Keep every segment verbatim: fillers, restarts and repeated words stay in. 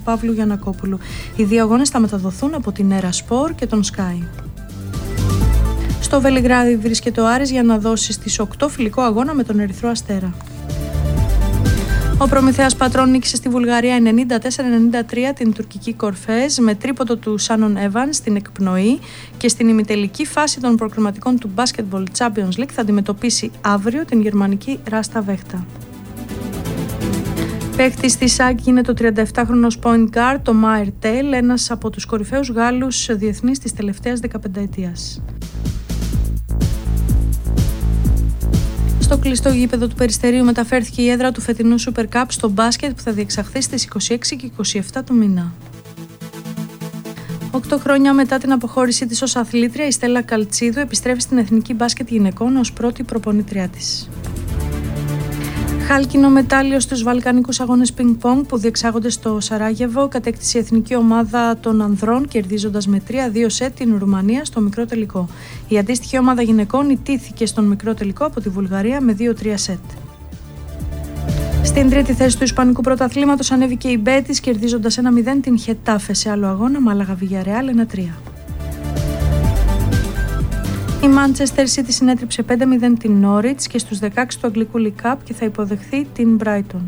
Παύλου Γιαννακόπουλου. Οι δύο αγώνες θα μεταδοθούν από την Έρα Σπορ και τον Sky. Στο Βελιγράδι βρίσκεται ο Άρης για να δώσει στις οκτώ φιλικό αγώνα με τον Ερυθρό Αστέρα. Ο Προμηθέας Πατρών νίκησε στη Βουλγαρία ενενήντα τέσσερα ενενήντα τρία την τουρκική Κορφέζ με τρίποντο του Σάνον Εβάν στην εκπνοή και στην ημιτελική φάση των προκριματικών του Basketball Champions League θα αντιμετωπίσει αύριο την γερμανική Ράστα Βέχτα. Παίκτης της ΣΑΚ γίνεται ο τριανταεπτάχρονος point guard, το Μάιρ Τέλ, ένας από τους κορυφαίους Γάλλους διεθνείς της τελευταίας δεκαπενταετίας. Στο κλειστό γήπεδο του Περιστερίου μεταφέρθηκε η έδρα του φετινού Super Cup στο μπάσκετ που θα διεξαχθεί στις είκοσι έξι και είκοσι επτά του μήνα. Οκτώ χρόνια μετά την αποχώρησή της ως αθλήτρια, η Στέλλα Καλτσίδου επιστρέφει στην Εθνική Μπάσκετ Γυναικών ως πρώτη προπονήτριά της. Χάλκινο μετάλλιο στους Βαλκανικούς Αγώνες Πινγκ-Πονγκ που διεξάγονται στο Σαράγεβο κατέκτησε η εθνική ομάδα των ανδρών κερδίζοντας με τρία δύο σετ την Ρουμανία στο μικρό τελικό. Η αντίστοιχη ομάδα γυναικών ιτήθηκε στον μικρό τελικό από τη Βουλγαρία με δύο τρία σετ. Στην τρίτη θέση του Ισπανικού πρωταθλήματος ανέβηκε η Μπέτις κερδίζοντας ένα μηδέν την Χετάφε σε άλλο αγώνα Μάλαγα Βιγιαρεάλ ένα τρία. Η Manchester City συνέτριψε πέντε μηδέν την Norwich και στους δεκαέξι του Αγγλικού League Cup και θα υποδεχθεί την Brighton.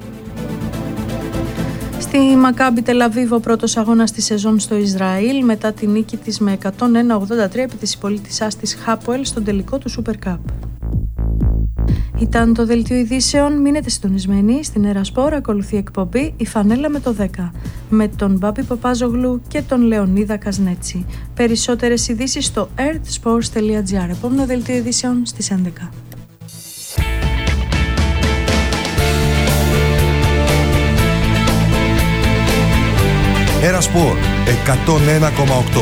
Στη Μακάμπι Τελαβίβ ο πρώτος αγώνας της σεζόν στο Ισραήλ μετά τη νίκη της με εκατόν ένα ογδόντα τρία επί της συμπολίτησάς της Χάποελ στον τελικό του Super Cup. Ήταν το δελτίο ειδήσεων. Μείνετε συντονισμένοι στην Έρα Σπορ. Ακολουθεί εκπομπή Η Φανέλα με το δέκα με τον Μπάμπη Παπάζογλου και τον Λεωνίδα Κασνέτσι. Περισσότερες ειδήσεις στο earthsports τελεία gr. Επόμενο δελτίο ειδήσεων στις έντεκα. Έρα Σπορ εκατόν ένα κόμμα οκτώ.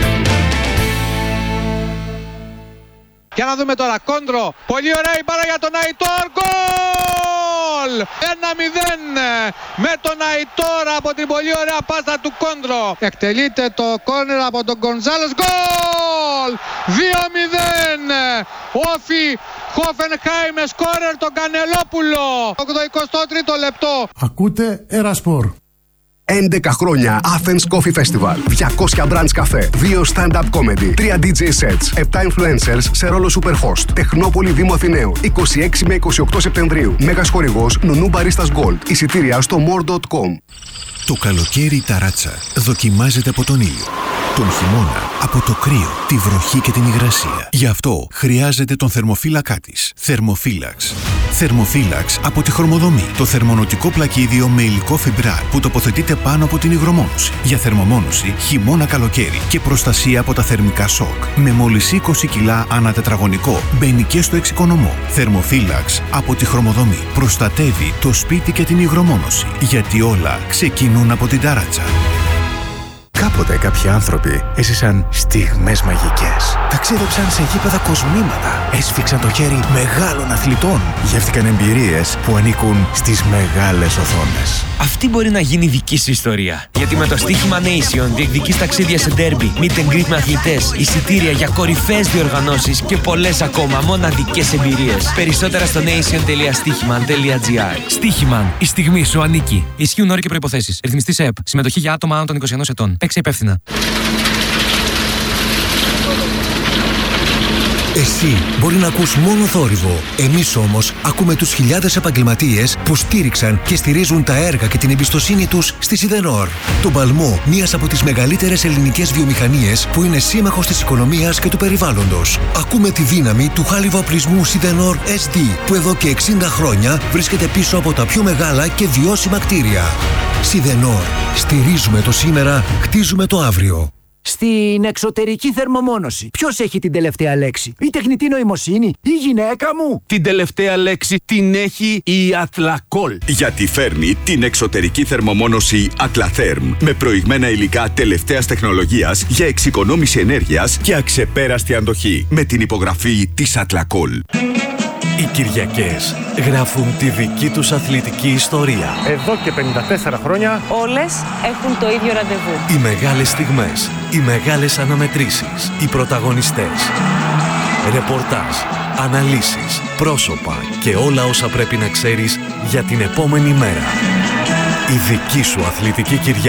Για να δούμε τώρα, Κόντρο, πολύ ωραία η μπάλα για τον Αϊτόρ, γκολ! ένα μηδέν με τον Αϊτόρ από την πολύ ωραία πάσα του Κόντρο. Εκτελείται το κόρνερ από τον Γκονζάλες, γκολ! δύο μηδέν, Όφι Χόφενχάιμ σκόρερ τον Κανελόπουλο. ογδοηκοστό τρίτο λεπτό. Ακούτε Έρα Σπορ. έντεκα χρόνια Athens Coffee Festival. διακόσια brands καφέ, δύο stand-up comedy, τρία ντι τζέι sets, επτά influencers σε ρόλο superhost. Τεχνόπολη Δήμου Αθηναίου, είκοσι έξι με είκοσι οκτώ Σεπτεμβρίου. Μέγας χορηγός Νουνού Baristas Gold. Εισιτήρια στο more τελεία com. Το καλοκαίρι η ταράτσα δοκιμάζεται από τον ήλιο. Τον χειμώνα από το κρύο, τη βροχή και την υγρασία. Γι' αυτό χρειάζεται τον θερμοφύλακά της. Θερμοφύλαξ. Θερμοφύλαξ από τη Χρωμοδομή. Το θερμονοτικό πλακίδιο με υλικό φιμπράρ που τοποθετείται πάνω από την υγρομόνωση. Για θερμομόνωση χειμώνα καλοκαίρι και προστασία από τα θερμικά σοκ. Με μόλις είκοσι κιλά ανά τετραγωνικό. Μπαίνει και στο εξοικονομό. Θερμοφύλαξ από τη Χρωμοδομή. Προστατεύει το σπίτι και την υγρομόνωση. Γιατί όλα ξεκινούν από την ταράτσα. Κάποτε κάποιοι άνθρωποι έζησαν στιγμές μαγικές. Ταξίδεψαν σε γήπεδα κοσμήματα. Έσφιξαν το χέρι μεγάλων αθλητών. Γεύτηκαν εμπειρίες που ανήκουν στις μεγάλες οθόνες. Αυτή μπορεί να γίνει δική σου ιστορία. Γιατί με το στοίχημα Nation διεκδικείς ταξίδια σε ντέρμπι, meet and greet με αθλητές, εισιτήρια για κορυφαίες διοργανώσεις και πολλές ακόμα μοναδικές εμπειρίες. Περισσότερα στο nation τελεία στοίχημαν τελεία gr. Στοίχημαν. Η στιγμή σου ανήκει. Ισχύουν όροι και προϋποθέσεις. Ρυθμιστής ΕΕΠ. Συμμετοχή για άτομα άνω των είκοσι ενός ετών. Παίξε υπεύθυνα. Εσύ μπορεί να ακούς μόνο θόρυβο. Εμείς όμως ακούμε τους χιλιάδες επαγγελματίες που στήριξαν και στηρίζουν τα έργα και την εμπιστοσύνη τους στη Σιδενόρ. Τον παλμό μιας από τις μεγαλύτερες ελληνικές βιομηχανίες που είναι σύμμαχος της οικονομίας και του περιβάλλοντος. Ακούμε τη δύναμη του χάλιβα οπλισμού Σιδενόρ ες ντι που εδώ και εξήντα χρόνια βρίσκεται πίσω από τα πιο μεγάλα και βιώσιμα κτίρια. Σιδενόρ. Στηρίζουμε το σήμερα, χτίζουμε το αύριο. Στην εξωτερική θερμομόνωση, ποιος έχει την τελευταία λέξη? Η τεχνητή νοημοσύνη, η γυναίκα μου? Την τελευταία λέξη την έχει η Athlacol. Γιατί φέρνει την εξωτερική θερμομόνωση Atlatherm με προηγμένα υλικά τελευταίας τεχνολογίας για εξοικονόμηση ενέργειας και αξεπέραστη αντοχή. Με την υπογραφή της Athlacol. Οι Κυριακές γράφουν τη δική τους αθλητική ιστορία. Εδώ και πενήντα τέσσερα χρόνια όλες έχουν το ίδιο ραντεβού. Οι μεγάλες στιγμές, οι μεγάλες αναμετρήσεις, οι πρωταγωνιστές. Ρεπορτάζ, αναλύσεις, πρόσωπα και όλα όσα πρέπει να ξέρεις για την επόμενη μέρα. Η δική σου αθλητική Κυριακή.